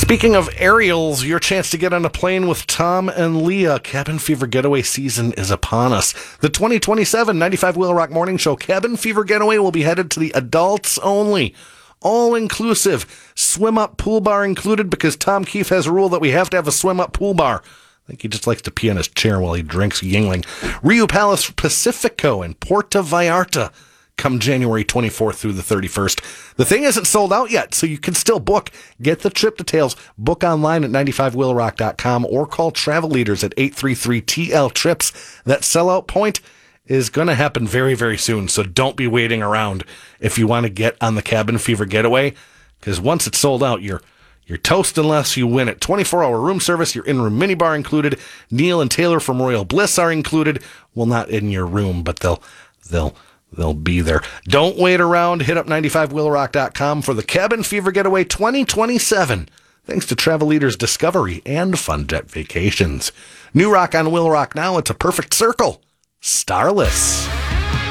Speaking of aerials, your chance to get on a plane with Tom and Leah. Cabin Fever Getaway season is upon us. The 2027 95 Wheel Rock Morning Show Cabin Fever Getaway will be headed to the adults only. All-inclusive. Swim-up pool bar included because Tom Keefe has a rule that we have to have a swim-up pool bar. I think he just likes to pee on his chair while he drinks Yingling. Rio Palace Pacifico in Puerto Vallarta come January 24th through the 31st. The thing isn't sold out yet, so you can still book. Get the trip details. Book online at 95wheelrock.com or call Travel Leaders at 833-TL-TRIPS. That sellout point is going to happen very, very soon, so don't be waiting around if you want to get on the Cabin Fever Getaway, because once it's sold out, you're toast unless you win it. 24-hour room service, your in-room minibar included. Neil and Taylor from Royal Bliss are included. Well, not in your room, but they'll be there. Don't wait around. Hit up 95wheelrock.com for the Cabin Fever Getaway 2027. Thanks to Travel Leaders Discovery and Fun Jet Vacations. New rock on Wheel Rock now. It's a perfect circle. Starless.